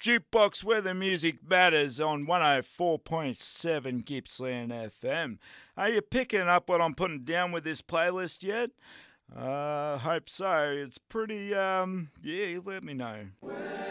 Jukebox where the music matters on 104.7 Gippsland FM. Are you picking up what I'm putting down with this playlist yet? Hope so. It's pretty, yeah, let me know.